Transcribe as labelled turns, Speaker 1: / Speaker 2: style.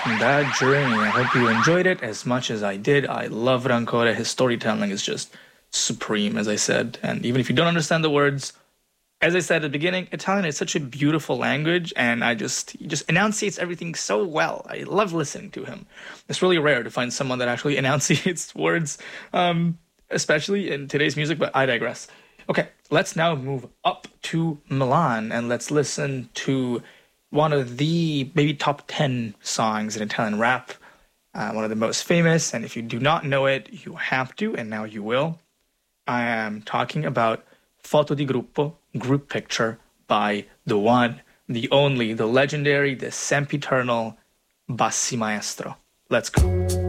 Speaker 1: that journey. I hope you enjoyed it as much as I did. I love Rancore. His storytelling is just supreme, as I said. And even if you don't understand the words, as I said at the beginning, Italian is such a beautiful language, and he just enunciates everything so well. I love listening to him. It's really rare to find someone that actually enunciates words, especially in today's music, but I digress. Okay, let's now move up to Milan and let's listen to one of the maybe top 10 songs in Italian rap, one of the most famous. And if you do not know it, you have to, and now you will. I am talking about Foto di Gruppo, Group Picture, by the one, the only, the legendary, the sempiternal Bassi Maestro. Let's go.